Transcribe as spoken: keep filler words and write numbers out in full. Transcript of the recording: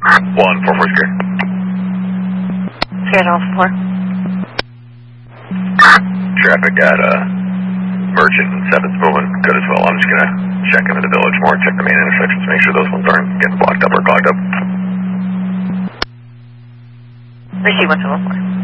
One, four, four, scared. Scared Alpha four. Traffic at, uh, Merchant and seven's moving good as well. I'm just gonna check into the village more, check the main intersections, make sure those ones aren't getting blocked up or clogged up. Receive one seven four.